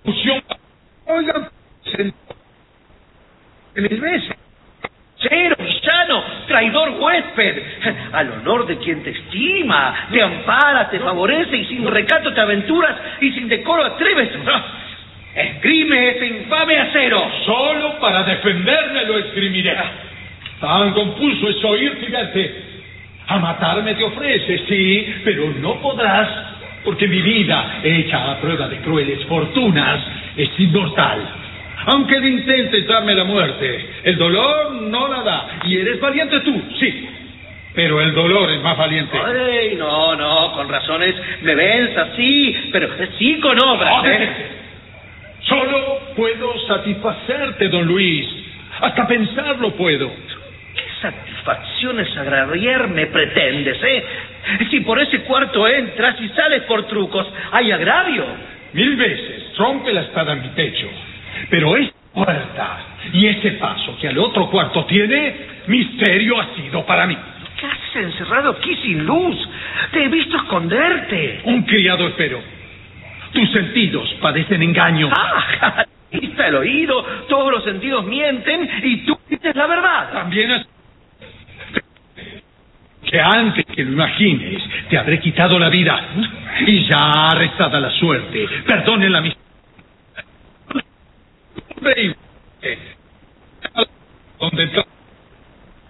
Oigan, mil veces. Cero, villano, traidor huésped, al honor de quien te estima, te ampara, te favorece y sin recato te aventuras y sin decoro atreves. Esgrime ese infame acero. Solo para defenderme lo esgrimiré. Tan confuso es oírte y verte. A matarme te ofreces, sí, pero no podrás, porque mi vida, hecha a prueba de crueles fortunas, es inmortal. Aunque intentes darme la muerte, el dolor no la da. Y eres valiente tú, sí, pero el dolor es más valiente. Ay, no, con razones me venzas, sí, pero sí con obras, Solo puedo satisfacerte, don Luis. Hasta pensarlo puedo. ¿Qué satisfacciones agraviar me pretendes, Si por ese cuarto entras y sales por trucos, ¿hay agravio? 1000 veces rompe la espada en mi pecho. Pero esa puerta y ese paso que al otro cuarto tiene, misterio ha sido para mí. ¿Qué haces encerrado aquí sin luz? Te he visto esconderte. Un criado espero. Tus sentidos padecen engaño. ¡Ah! Está el oído, todos los sentidos mienten y tú dices la verdad. También es que antes que lo imagines te habré quitado la vida y ya arrestada la suerte. Perdonen la misión. ¿Dónde está?